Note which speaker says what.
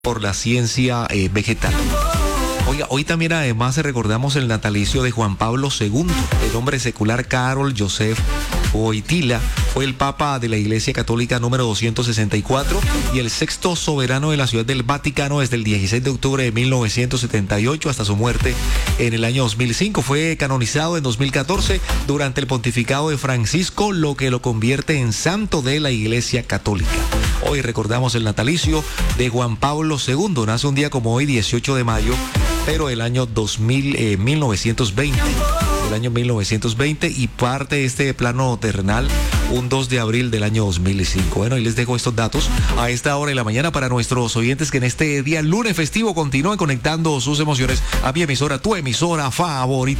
Speaker 1: por la ciencia vegetal. Oiga, hoy también además recordamos el natalicio de Juan Pablo II, el hombre secular Karol Józef Wojtyła, fue el Papa de la Iglesia Católica número 264 y el sexto soberano de la Ciudad del Vaticano desde el 16 de octubre de 1978 hasta su muerte en el año 2005. Fue canonizado en 2014 durante el pontificado de Francisco, lo que lo convierte en santo de la Iglesia Católica. Hoy recordamos el natalicio de Juan Pablo II, nace un día como hoy, 18 de mayo, pero el año 1920. El año 1920 y parte de este plano terrenal un 2 de abril del año 2005. Bueno, y les dejo estos datos a esta hora de la mañana para nuestros oyentes que en este día lunes festivo continúen conectando sus emociones a mi emisora, tu emisora favorita.